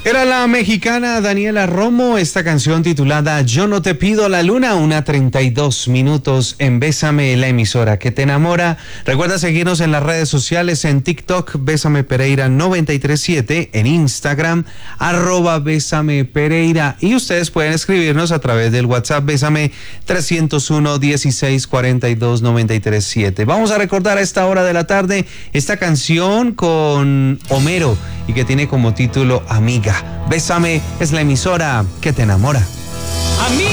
Era la mexicana Daniela Romo, esta canción titulada Yo no te pido la luna, 1:32 en Bésame, la emisora que te enamora. Recuerda seguirnos en las redes sociales, en TikTok, Bésame Pereira 937, en Instagram, @Bésame Pereira. Y ustedes pueden escribirnos a través del WhatsApp Bésame 301 16 42 937. Vamos a recordar a esta hora de la tarde esta canción con Homero y que tiene como título Amiga. Bésame es la emisora que te enamora. Amiga.